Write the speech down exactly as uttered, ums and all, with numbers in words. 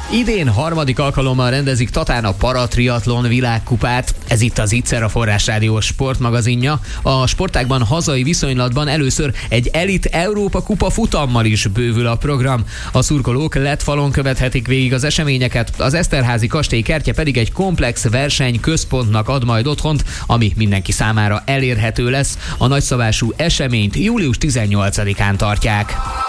Idén harmadik alkalommal rendezik Tatán a paratriatlon világkupát. Ez itt az Ittszer, a Forrás Rádió sportmagazinja. A sportágban hazai viszonylatban először egy elit Európa kupa futammal is bővül a program. A szurkolók led falon követhetik végig az eseményeket, az Eszterházi kastély kertje pedig egy komplex verseny központnak ad majd otthont, ami mindenki számára elérhető lesz. A nagyszabású eseményt július tizennyolcadikán tartják.